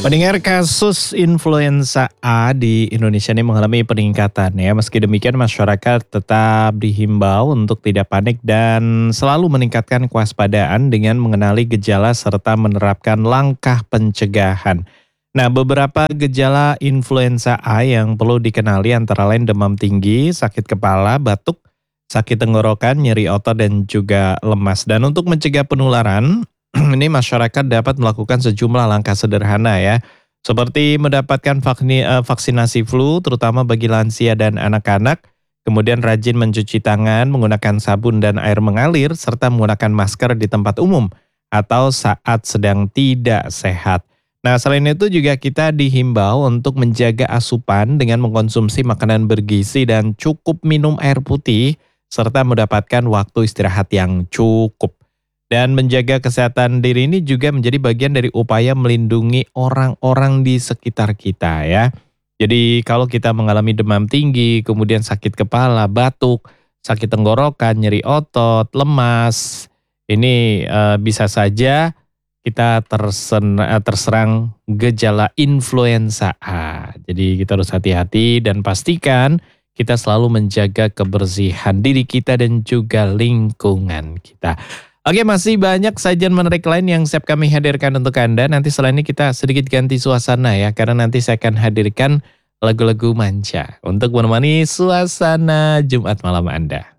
Pendengar, kasus influenza A di Indonesia ini mengalami peningkatan ya. Meski demikian masyarakat tetap dihimbau untuk tidak panik dan selalu meningkatkan kewaspadaan dengan mengenali gejala serta menerapkan langkah pencegahan. Nah, beberapa gejala influenza A yang perlu dikenali antara lain demam tinggi, sakit kepala, batuk, sakit tenggorokan, nyeri otot dan juga lemas. Dan untuk mencegah penularan, ini masyarakat dapat melakukan sejumlah langkah sederhana ya, seperti mendapatkan vaksinasi flu terutama bagi lansia dan anak-anak, kemudian rajin mencuci tangan, menggunakan sabun dan air mengalir, serta menggunakan masker di tempat umum atau saat sedang tidak sehat. Nah, selain itu juga kita dihimbau untuk menjaga asupan dengan mengkonsumsi makanan bergizi dan cukup minum air putih, serta mendapatkan waktu istirahat yang cukup. Dan menjaga kesehatan diri ini juga menjadi bagian dari upaya melindungi orang-orang di sekitar kita ya. Jadi kalau kita mengalami demam tinggi, kemudian sakit kepala, batuk, sakit tenggorokan, nyeri otot, lemas, ini bisa saja kita terserang gejala influenza A. Jadi kita harus hati-hati dan pastikan kita selalu menjaga kebersihan diri kita dan juga lingkungan kita. Oke, masih banyak sajian menarik lain yang siap kami hadirkan untuk Anda. Nanti setelah ini kita sedikit ganti suasana ya, karena nanti saya akan hadirkan lagu-lagu manca untuk menemani suasana Jumat malam Anda.